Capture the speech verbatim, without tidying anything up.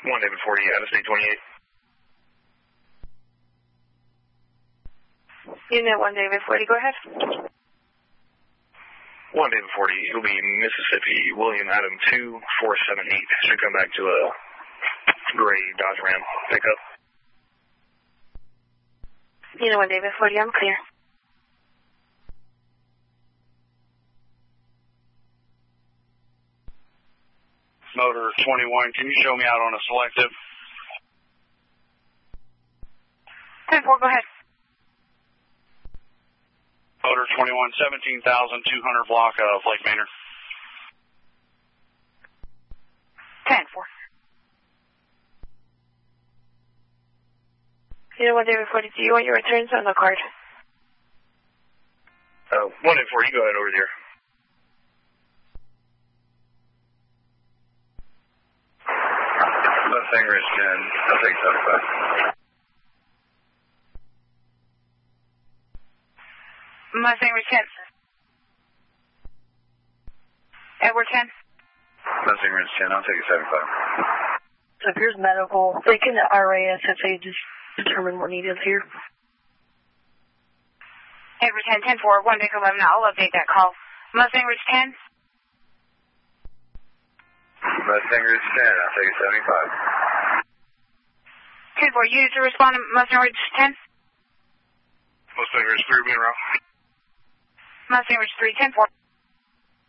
one David forty, out of state twenty-eight. Unit one David forty, go ahead. one David forty, it'll be Mississippi, William Adam two four seven eight. Should come back to a gray Dodge Ram pickup. Unit one David forty, I'm clear. Motor twenty-one, can you show me out on a selective? ten four, go ahead. Motor twenty-one, seventeen thousand two hundred block of Lake Maynard. ten four. Unit one David forty, do you want your returns on the card? Uh, one David forty, go ahead over there. Mustang Ridge ten, I'll take seventy-five. Mustang Ridge ten. Edward ten. Mustang Ridge ten, I'll take a seventy-five. So here's medical. They can R A S if they just determine what needed here. Edward ten, ten four, one Nick eleven, I'll update that call. Mustang Ridge ten. Mustang Ridge ten, I'll take a seventy-five. ten four, you to respond to Mustang Ridge ten? Mustang Ridge three, being around. Mustang Ridge three, ten four.